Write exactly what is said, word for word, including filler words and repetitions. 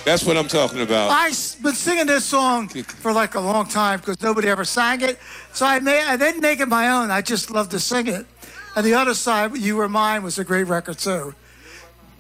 That's what I'm talking about. I've been singing this song for like a long time because nobody ever sang it. So I made, I didn't make it my own. I just love to sing it. And the other side, You Were Mine, was a great record too.